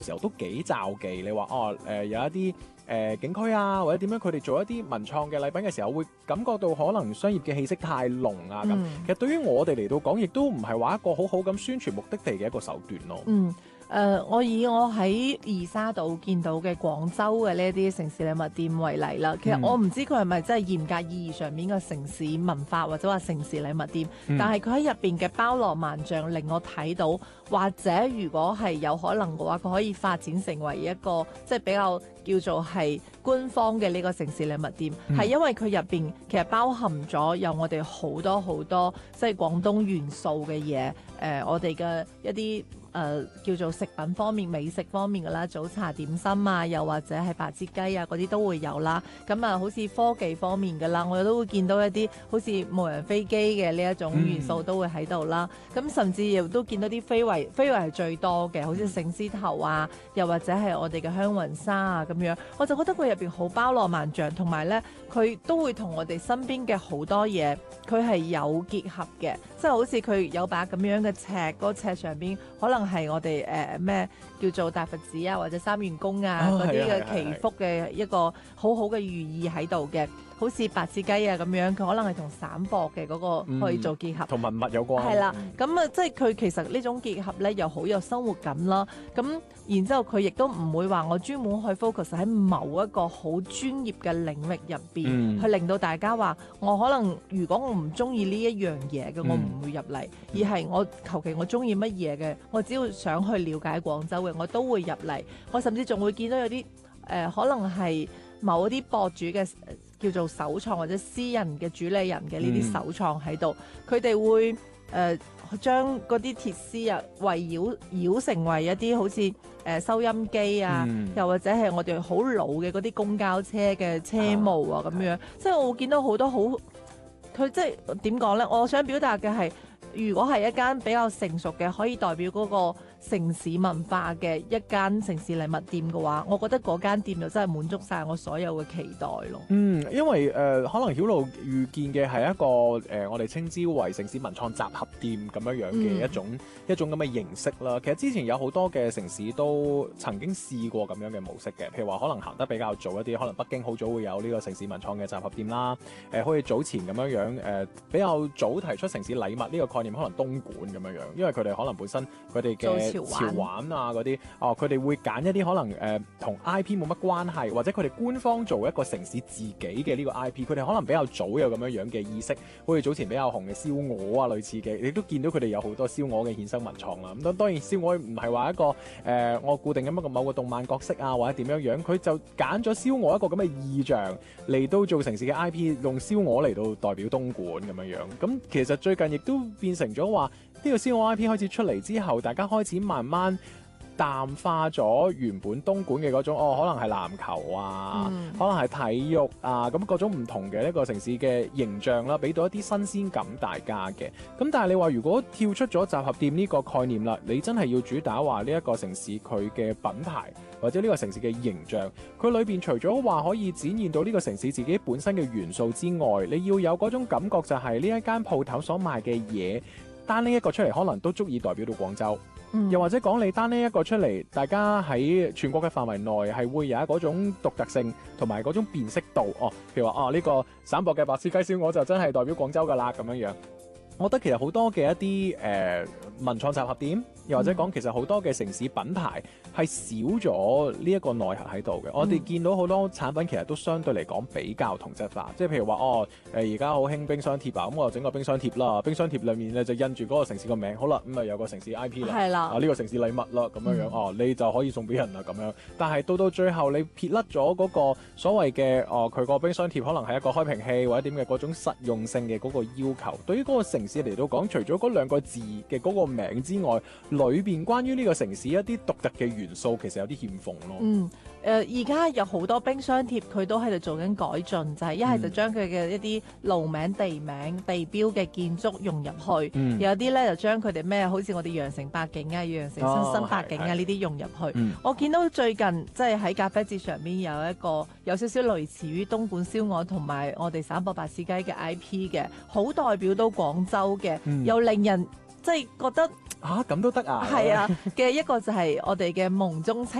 時候都幾罩忌。你話有一啲景區啊，或者點樣佢哋做一啲文創嘅禮品嘅時候，會感覺到可能商業嘅氣息太濃啊咁。其實對於我哋嚟到講，亦都唔係話一個好好咁宣傳目的地嘅一個手段咯。 我以我喺二沙島見到嘅廣州嘅呢啲城市禮物店為例啦，其實我唔知佢係咪真係嚴格意義上面嘅城市文化或者話城市禮物店，但係佢喺入邊嘅包羅萬象令我睇到，或者如果係有可能嘅話，佢可以發展成為一個即係比較叫做係官方嘅呢個城市禮物店，係因為佢入邊其實包含咗有我哋好多好多即係廣東元素嘅嘢，我哋嘅一啲叫做食品方面、美食方面嘅啦，早茶點心啊，又或者係白切雞啊嗰啲都會有啦。咁好似科技方面嘅啦，我哋都會見到一啲好似無人飛機嘅呢一種元素都會喺度啦。咁甚至亦都見到啲非遺係最多嘅，好似醒獅頭啊，又或者係我哋嘅香雲紗啊咁樣。我就覺得佢入邊好包羅萬象，同埋呢，佢都會同我哋身邊嘅好多嘢，佢係有結合嘅，即係好似佢有把咁樣嘅尺，嗰個尺上邊可能係我哋咩叫做大佛寺啊，或者三元宮啊嗰啲嘅祈福嘅一個好好嘅寓意喺度嘅。好似白切雞啊咁樣，佢可能係同散貨嘅嗰個可以做結合， 同文物有關。 係啦，咁即係佢其實呢種結合咧，又好有生活感啦。咁然之後佢亦都唔會話我專門去 focus 喺某一個好專業嘅領域入邊，去令到大家話我可能如果我唔中意呢一樣嘢嘅，我唔會入嚟，而係我求其我中意乜嘢嘅，我只要想去了解廣州嘅，我都會入嚟。我甚至仲會見到有啲可能係某一啲博主嘅。叫做首創或者私人嘅主理人嘅呢啲首創喺度，佢哋會將嗰啲鐵絲啊圍繞成為一啲好似收音機啊，又或者係我哋好老嘅嗰啲公交車嘅車模啊咁樣，即係我會見到好多好，佢即係點講呢？我想表達嘅係，如果係一間比較成熟嘅，可以代表嗰個城市文化嘅一間城市禮物店嘅話，我覺得嗰間店就真係滿足晒我所有嘅期待咯。 因為可能曉露遇見嘅係一個我哋稱之為城市文創集合店咁樣樣嘅一種咁嘅形式啦。其實之前有好多嘅城市都曾經試過咁樣嘅模式嘅，譬如話可能行得比較早一啲，可能北京好早會有呢個城市文創嘅集合店啦。好似早前咁樣樣比較早提出城市禮物呢個概念，可能東莞咁樣樣，因為佢哋可能本身佢哋嘅潮玩啊嗰啲，佢哋會揀一啲可能同 IP 冇乜關係，或者佢哋官方做一個城市自己嘅呢個 IP， 佢哋可能比較早有咁樣樣嘅意識，好似早前比較紅嘅燒鵝啊類似嘅，你都見到佢哋有好多燒鵝嘅衍生文創啦。咁當然燒鵝唔係話一個我固定咁一個某個動漫角色啊或者點樣樣，佢就揀咗燒鵝一個咁嘅意象嚟到做城市嘅 IP， 用燒鵝嚟到代表東莞咁樣樣。咁其實最近亦都變成咗話呢個燒鵝 IP 開始出嚟之後，大家開始慢慢淡化咗原本東莞嘅嗰種可能係籃球啊，可能係體育啊，咁各種唔同嘅一個城市嘅形象啦，俾到一啲新鮮感大家嘅。咁但係你話如果跳出咗集合店呢個概念啦，你真係要主打話呢一個城市佢嘅品牌或者呢個城市嘅形象，佢裏邊除咗話可以展現到呢個城市自己本身嘅元素之外，你要有嗰種感覺就係呢一間鋪頭所賣嘅嘢，單拎一個出嚟可能都足以代表到廣州。又或者講你單呢一個出嚟，大家喺全國嘅範圍內係會有嗰種獨特性同埋嗰種辨識度。譬如話呢個省博嘅白切雞燒鵝就真係代表廣州㗎啦咁樣樣。我覺得其實好多嘅一啲文創集合店，又或者講其實好多嘅城市品牌係少咗呢一個內核喺度嘅。我哋見到好多產品其實都相對嚟講比較同質化，即係譬如話而家好興冰箱貼啊，咁我就整個冰箱貼啦，冰箱貼裏面咧就印住嗰個城市個名，好啦，咁啊有個城市 IP 啦， 係啦， 呢個城市禮物啦咁樣樣，你就可以送俾人啦咁樣。但係到最後你撇甩咗嗰個所謂嘅佢個冰箱貼可能係一個開瓶器或者點嘅嗰種實用性嘅嗰個要求，對於嗰個城市嚟到講，除咗嗰兩個字嘅嗰個名之外，裏邊關於呢個城市一啲獨特嘅元素，其實有啲欠奉咯。 而家有好多冰箱貼，佢都喺度做緊改進，就係一係就將佢嘅一啲路名、地名、地標嘅建築融入去，有啲咧就將佢哋咩，好似我哋羊城八景啊、羊城新八景啊呢啲融入去。我見到最近即係喺咖啡節上面有一個有少少類似於東莞燒鵝同埋我哋省博白切雞嘅 IP 嘅，好代表到廣州嘅，又令人即係覺得咁都得啊？ 係啊嘅一個就係我哋嘅夢中情